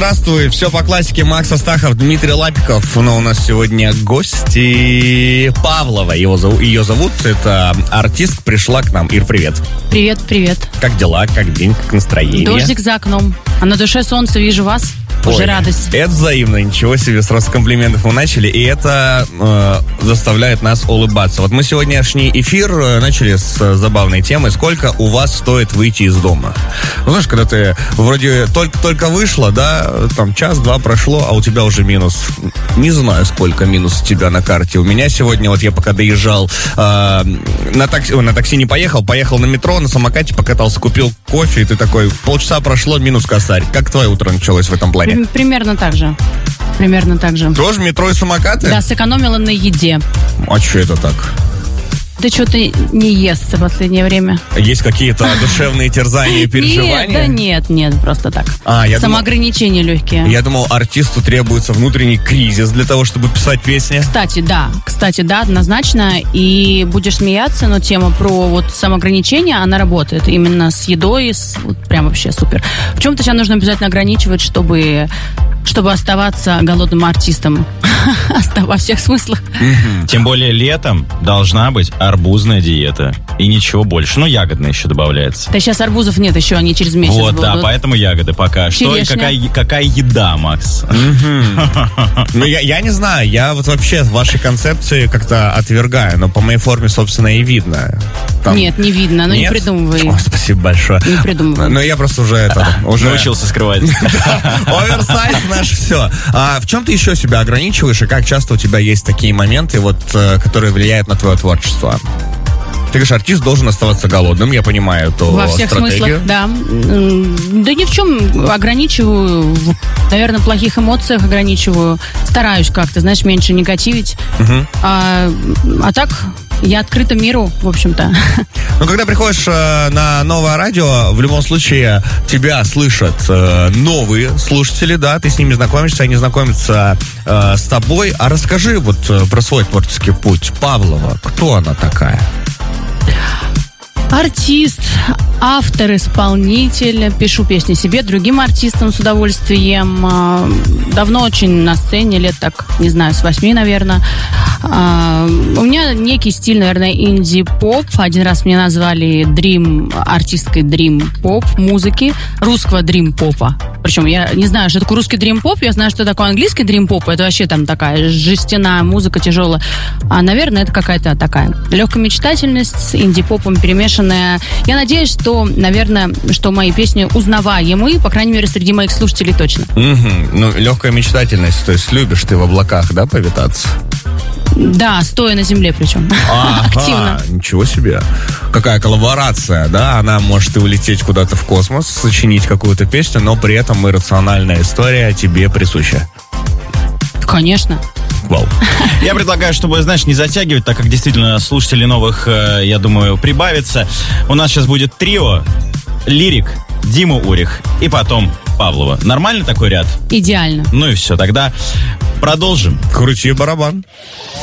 здравствуй. Все по классике. Макс Астахов, Дмитрий Лапиков. Но у нас сегодня гости Павлова. Ее зовут. Это артистка, пришла к нам. Ир, привет. Привет, привет. Как дела, как день, как настроение? Дождик за окном. А на душе солнце, вижу вас. Уже радость. Это взаимно, ничего себе, сразу с комплиментов мы начали, и это заставляет нас улыбаться. Вот мы сегодняшний эфир начали с забавной темы. Сколько у вас стоит выйти из дома? Ну, знаешь, когда ты вроде только вышла, да, там час-два прошло, а у тебя уже минус. Не знаю, сколько минус у тебя на карте. У меня сегодня, вот я пока доезжал, на такси не поехал на метро, на самокате покатался, купил кофе, и ты такой, полчаса прошло, минус косарь. Как твое утро началось в этом плане? Примерно так же. Тоже метро и самокаты? Да, сэкономила на еде. А что это так? Да что-то не естся в последнее время. Есть какие-то душевные терзания и переживания? Нет, просто так. Самоограничения легкие. Я думал, артисту требуется внутренний кризис для того, чтобы писать песни. Кстати, да, однозначно. И будешь смеяться, но тема про вот самоограничение, она работает именно с едой, вот прям вообще супер. В чем-то себя нужно обязательно ограничивать, чтобы оставаться голодным артистом. Во всех смыслах. Тем более летом должна быть арбузная диета. И ничего больше. Ну, ягодная еще добавляется. Да сейчас арбузов нет еще, они через месяц будут. Да, поэтому ягоды пока. Черешня. Что и какая еда, Макс? Ну, я не знаю. Я вот вообще ваши концепции как-то отвергаю. Но по моей форме, собственно, и видно. Нет, не видно. Ну, не придумывай. Спасибо большое. Не придумывай. Но я просто уже научился скрывать. Оверсайз наш, все. А в чем ты еще себя ограничиваешь, и как часто у тебя есть такие моменты, вот, которые влияют на твое творчество? Ты говоришь, артист должен оставаться голодным, я понимаю эту во всех стратегию. Смыслах, да. Да ни в чем ограничиваю. Наверное, в плохих эмоциях ограничиваю. Стараюсь как-то, знаешь, меньше негативить. А так, я открыта миру, в общем-то. Ну, когда приходишь на новое радио, в любом случае тебя слышат новые слушатели, да, ты с ними знакомишься, они знакомятся с тобой. А расскажи вот про свой творческий путь. Павлова, кто она такая? Артист, автор, исполнитель. Пишу песни себе, другим артистам с удовольствием. Давно очень на сцене, лет так, не знаю, с 8, наверное. У меня некий стиль, наверное, инди-поп. Один раз меня назвали артисткой дрим-поп музыки, русского дрим-попа. Причем я не знаю, что такое русский дрим-поп, я знаю, что такое английский дрим-поп. Это вообще там такая жестяная музыка, тяжелая. А, наверное, это какая-то такая легкая мечтательность с инди-попом перемешанная. Я надеюсь, что, наверное, что мои песни узнаваемы, по крайней мере, среди моих слушателей точно. Ну, легкая мечтательность, то есть любишь ты в облаках, да, повитаться? Да, стоя на земле причем. Активно. Ничего себе. Какая коллаборация, да? Она может и улететь куда-то в космос, сочинить какую-то песню, но при этом иррациональная история тебе присуща. Конечно. Вау. Я предлагаю, чтобы, знаешь, не затягивать, так как действительно слушателей новых, я думаю, прибавится. У нас сейчас будет трио: Лирик, Дима Урих и потом Павлова. Нормально такой ряд? Идеально. Ну и все, тогда продолжим. Крути барабан.